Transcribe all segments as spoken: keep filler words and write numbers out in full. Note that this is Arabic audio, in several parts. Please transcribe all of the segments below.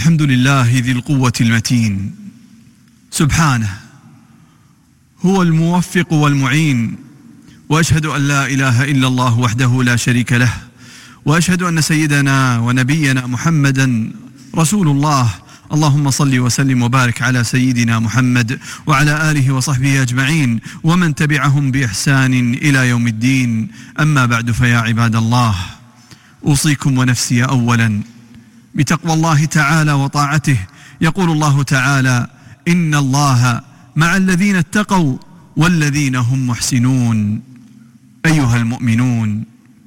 الحمد لله ذي القوة المتين، سبحانه هو الموفق والمعين، وأشهد أن لا إله إلا الله وحده لا شريك له، وأشهد أن سيدنا ونبينا محمدا رسول الله. اللهم صل وسلم وبارك على سيدنا محمد وعلى آله وصحبه أجمعين ومن تبعهم بإحسان إلى يوم الدين. أما بعد، فيا عباد الله، أوصيكم ونفسي أولا بتقوى الله تعالى وطاعته. يقول الله تعالى: إن الله مع الذين اتقوا والذين هم محسنون. أيها المؤمنون،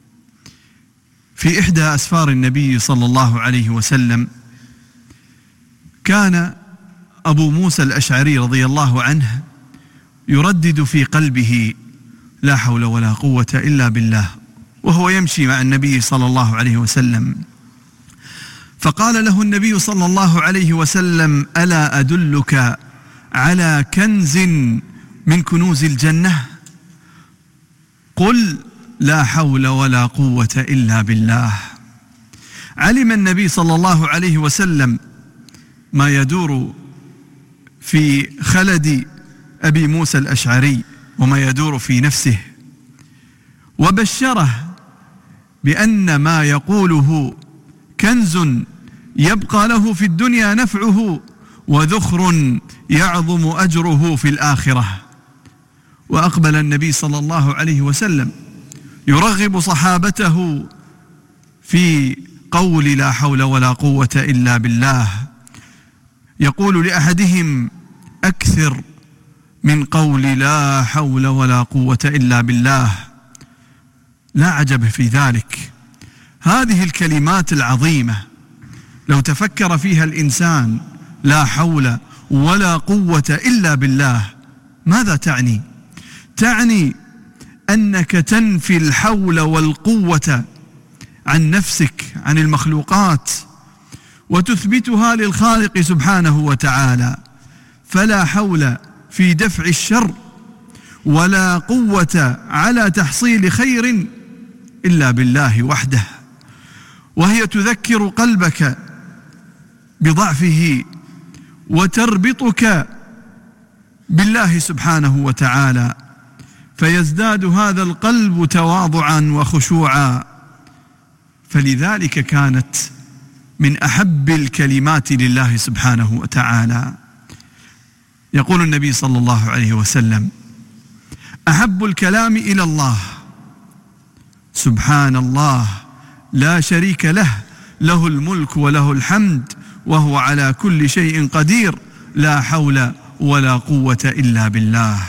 في إحدى أسفار النبي صلى الله عليه وسلم كان أبو موسى الأشعري رضي الله عنه يردد في قلبه: لا حول ولا قوة إلا بالله، وهو يمشي مع النبي صلى الله عليه وسلم. فقال له النبي صلى الله عليه وسلم: ألا أدلك على كنز من كنوز الجنة؟ قل لا حول ولا قوة إلا بالله. علم النبي صلى الله عليه وسلم ما يدور في خلد أبي موسى الأشعري وما يدور في نفسه، وبشره بأن ما يقوله كنز يبقى له في الدنيا نفعه، وذخر يعظم أجره في الآخرة. وأقبل النبي صلى الله عليه وسلم يرغب صحابته في قول لا حول ولا قوة إلا بالله. يقول لأحدهم: أكثر من قول لا حول ولا قوة إلا بالله. لا عجب في ذلك، هذه الكلمات العظيمة لو تفكر فيها الإنسان، لا حول ولا قوة إلا بالله، ماذا تعني؟ تعني أنك تنفي الحول والقوة عن نفسك، عن المخلوقات، وتثبتها للخالق سبحانه وتعالى. فلا حول في دفع الشر ولا قوة على تحصيل خير إلا بالله وحده. وهي تذكر قلبك بضعفه وتربطك بالله سبحانه وتعالى، فيزداد هذا القلب تواضعا وخشوعا. فلذلك كانت من أحب الكلمات لله سبحانه وتعالى. يقول النبي صلى الله عليه وسلم: أحب الكلام إلى الله سبحان الله لا شريك له، له الملك وله الحمد وهو على كل شيء قدير، لا حول ولا قوة إلا بالله.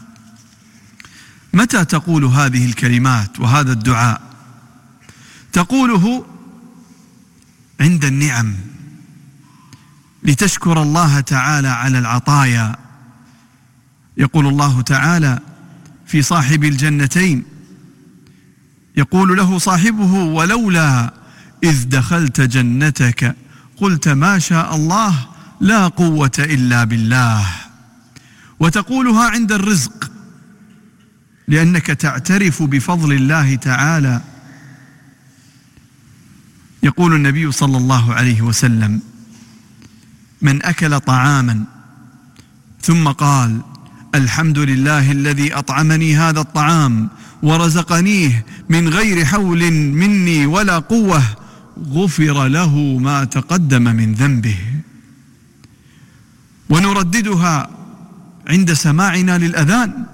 متى تقول هذه الكلمات وهذا الدعاء؟ تقوله عند النعم، لتشكر الله تعالى على العطايا. يقول الله تعالى في صاحب الجنتين، يقول له صاحبه: ولولا إذ دخلت جنتك قلت ما شاء الله لا قوة إلا بالله. وتقولها عند الرزق، لأنك تعترف بفضل الله تعالى. يقول النبي صلى الله عليه وسلم: من أكل طعاما ثم قال الحمد لله الذي أطعمني هذا الطعام ورزقنيه من غير حول مني ولا قوة، غفر له ما تقدم من ذنبه. ونرددها عند سماعنا للأذان.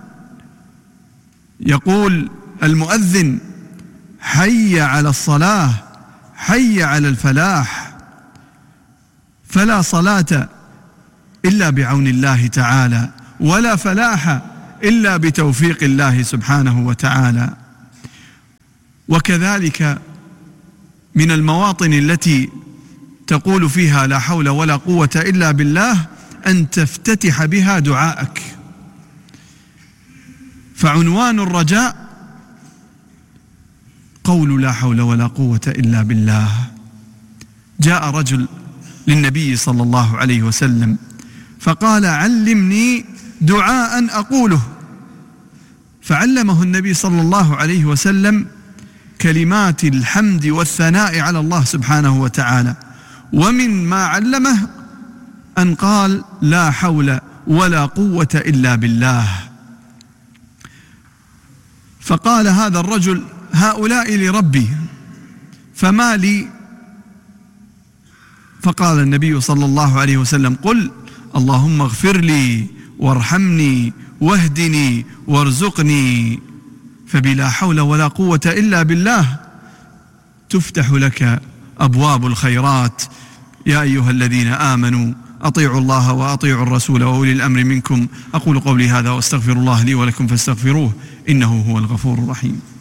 يقول المؤذن: حي على الصلاة، حي على الفلاح. فلا صلاة إلا بعون الله تعالى، ولا فلاح إلا بتوفيق الله سبحانه وتعالى. وكذلك من المواطن التي تقول فيها لا حول ولا قوة إلا بالله أن تفتتح بها دعاءك. فعنوان الرجاء قول لا حول ولا قوة إلا بالله. جاء رجل للنبي صلى الله عليه وسلم فقال: علمني دعاء أقوله. فعلمه النبي صلى الله عليه وسلم كلمات الحمد والثناء على الله سبحانه وتعالى، ومن ما علمه أن قال لا حول ولا قوة إلا بالله. فقال هذا الرجل هؤلاء لربي فما لي؟ فقال النبي صلى الله عليه وسلم قل اللهم اغفر لي وارحمني واهدني وارزقني. فبلا حول ولا قوة إلا بالله تفتح لك أبواب الخيرات. يا أيها الذين آمنوا أطيعوا الله وأطيعوا الرسول وأولي الأمر منكم. أقول قولي هذا وأستغفر الله لي ولكم فاستغفروه إنه هو الغفور الرحيم.